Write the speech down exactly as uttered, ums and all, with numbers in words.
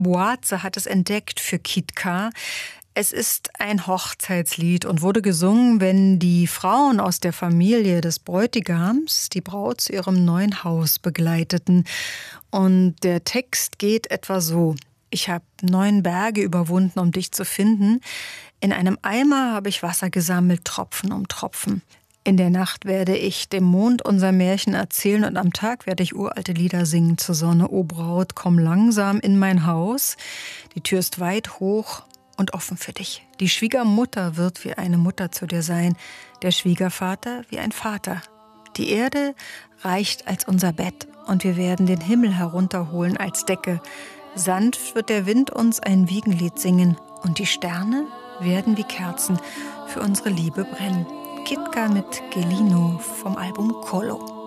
Boaz hat es entdeckt für Kitka. Es ist ein Hochzeitslied und wurde gesungen, wenn die Frauen aus der Familie des Bräutigams die Braut zu ihrem neuen Haus begleiteten. Und der Text geht etwa so: Ich habe neun Berge überwunden, um dich zu finden. In einem Eimer habe ich Wasser gesammelt, Tropfen um Tropfen. In der Nacht werde ich dem Mond unser Märchen erzählen und am Tag werde ich uralte Lieder singen zur Sonne. O Braut, komm langsam in mein Haus. Die Tür ist weit hoch und offen für dich. Die Schwiegermutter wird wie eine Mutter zu dir sein, der Schwiegervater wie ein Vater. Die Erde reicht als unser Bett und wir werden den Himmel herunterholen als Decke. Sanft wird der Wind uns ein Wiegenlied singen und die Sterne werden wie Kerzen für unsere Liebe brennen. Kitka mit Gelino vom Album Kolo.